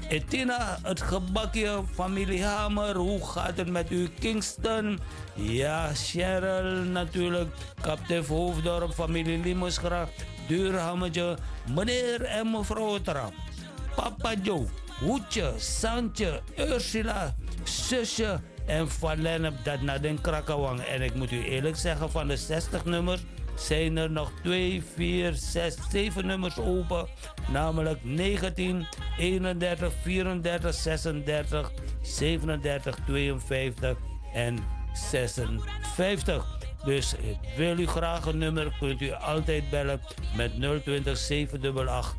Etina, het gebakje, familie Hamer, hoe gaat het met u? Kingston, ja, Cheryl natuurlijk, kapitein Hoofddorp, familie Limersgracht, Duurhammetje, meneer en mevrouw Trap, Papa Joe, Hoedje, Santje, Ursula, zusje en Van Lennep, dat naar den Krakawang. En ik moet u eerlijk zeggen, van de 60 nummers zijn er nog 2, 4, 6, 7 nummers open. Namelijk 19, 31, 34, 36, 37, 52 en 56. Dus wil u graag een nummer, kunt u altijd bellen met 020 788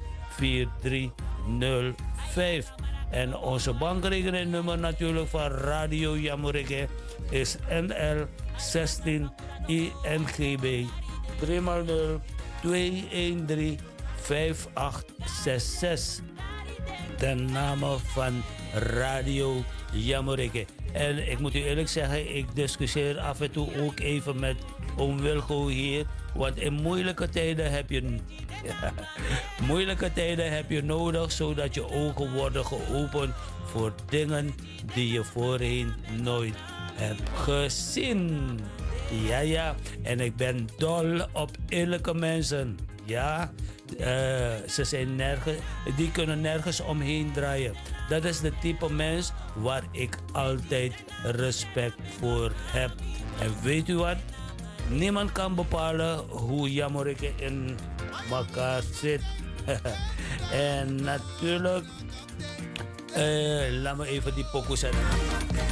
4305. En onze bankrekeningnummer natuurlijk van Radio Jamorike is NL 16 INGB 3x0 213 5866. Ten name van Radio Jamorike. En ik moet u eerlijk zeggen, ik discussieer af en toe ook even met oom Wilco hier. Want in moeilijke tijden heb je, moeilijke tijden heb je nodig, zodat je ogen worden geopend voor dingen die je voorheen nooit hebt gezien. Ja, ja. En ik ben dol op eerlijke mensen. Ja, ze zijn nergens, die kunnen nergens omheen draaien. Dat is de type mens waar ik altijd respect voor heb. En weet u wat? Niemand kan bepalen hoe Jamorike in elkaar zit. En natuurlijk, laat me even die pokoe zetten.